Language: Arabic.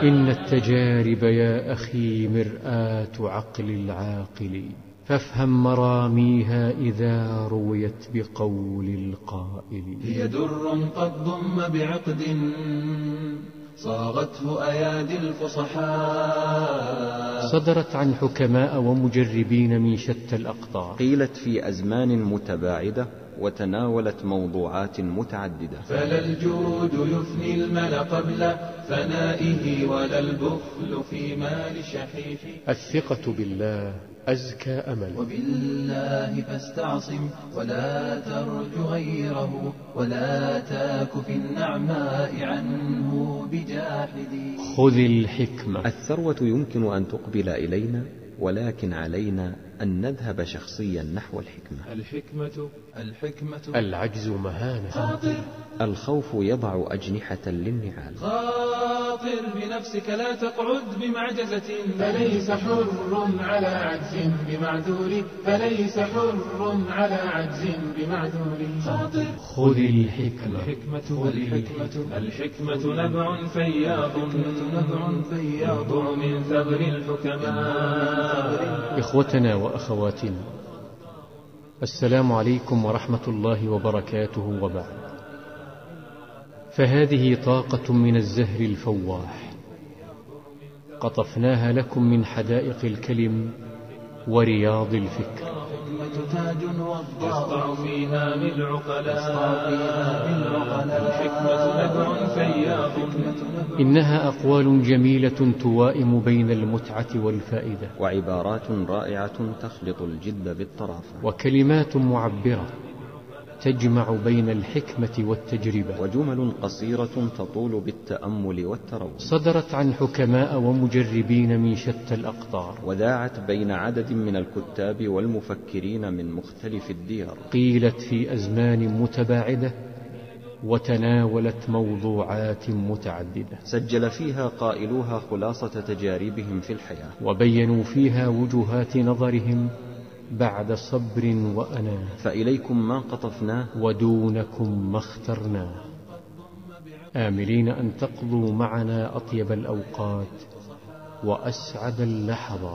إن التجارب يا أخي مرآة عقل العاقل، فافهم مراميها إذا رويت بقول القائل. هي در قد ضم بعقد صاغته أيادي الفصحاء، صدرت عن حكماء ومجربين من شتى الأقطار، قيلت في أزمان متباعدة وتناولت موضوعات متعددة. فلا الجود يفني المال قبل فنائه ولا البخل في مال شحيح. الثقة بالله أزكى أمل، وبالله فاستعصم ولا ترج غيره، ولا تاك في النعماء عنه بجاحد. خذ الحكمة. الثروة يمكن أن تقبل إلينا، ولكن علينا أن نذهب شخصيا نحو الحكمة. الحكمة العجز مهانة، خاطر الخوف يضع أجنحة للنعال. خاطر بنفسك لا تقعد بمعجزة، فليس حر على عجز بمعذور، فليس حر على عجز بمعذور. خاطر خذ الحكمة. الحكمة نبع فياض من ثغر الحكماء. إخوتنا وأخواتنا، السلام عليكم ورحمة الله وبركاته، وبعد. فهذه طاقة من الزهر الفواح قطفناها لكم من حدائق الكلم ورياض الفكر، تاج يسطع فيها بالعقلاء. الحكمة نبع فياض، إنها أقوال جميلة توائم بين المتعة والفائدة، وعبارات رائعة تخلط الجد بالطرافة، وكلمات معبرة تجمع بين الحكمة والتجربة، وجمل قصيرة تطول بالتأمل والتروي. صدرت عن حكماء ومجربين من شتى الأقطار، وذاعت بين عدد من الكتاب والمفكرين من مختلف الديار، قيلت في أزمان متباعدة وتناولت موضوعات متعددة، سجل فيها قائلوها خلاصة تجاربهم في الحياة، وبينوا فيها وجهات نظرهم بعد صبر وأناة. فإليكم ما قطفناه ودونكم ما اخترناه، آملين أن تقضوا معنا أطيب الأوقات وأسعد اللحظات.